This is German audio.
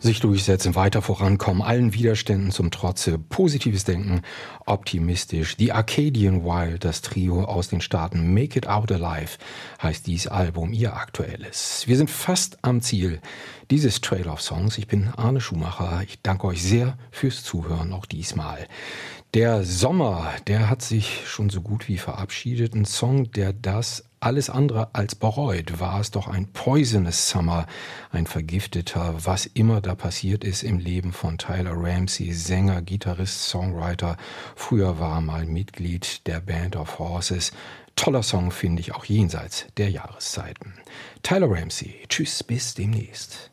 Sich durchsetzen, weiter vorankommen, allen Widerständen zum Trotze, positives Denken, optimistisch. The Arcadian Wild, das Trio aus den Staaten Make It Out Alive, heißt dies Album, ihr aktuelles. Wir sind fast am Ziel dieses Trail of Songs. Ich bin Arne Schumacher. Ich danke euch sehr fürs Zuhören, auch diesmal. Der Sommer, der hat sich schon so gut wie verabschiedet. Ein Song, der das alles andere als bereut. War es doch ein Poisonous Summer, ein vergifteter, was immer da passiert ist im Leben von Tyler Ramsey, Sänger, Gitarrist, Songwriter. Früher war er mal Mitglied der Band of Horses. Toller Song, finde ich, auch jenseits der Jahreszeiten. Tyler Ramsey, tschüss, bis demnächst.